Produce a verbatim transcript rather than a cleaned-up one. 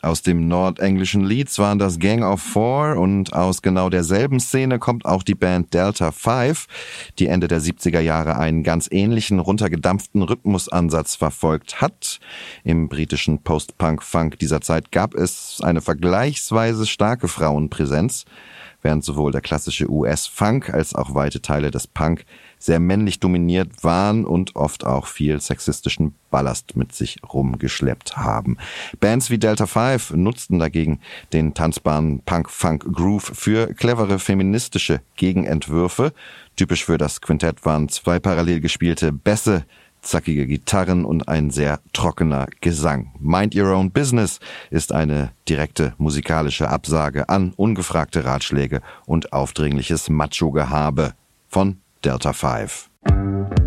Aus dem nordenglischen Leeds waren das Gang of Four und aus genau derselben Szene kommt auch die Band Delta Five, die Ende der siebziger Jahre einen ganz ähnlichen, runtergedampften Rhythmusansatz verfolgt hat. Im britischen Post-Punk-Funk dieser Zeit gab es eine vergleichsweise starke Frauenpräsenz, während sowohl der klassische U S-Funk als auch weite Teile des Punk sehr männlich dominiert waren und oft auch viel sexistischen Ballast mit sich rumgeschleppt haben. Bands wie Delta Five nutzten dagegen den tanzbaren Punk-Funk-Groove für clevere feministische Gegenentwürfe. Typisch für das Quintett waren zwei parallel gespielte Bässe, zackige Gitarren und ein sehr trockener Gesang. Mind Your Own Business ist eine direkte musikalische Absage an ungefragte Ratschläge und aufdringliches Macho-Gehabe von Delta Five.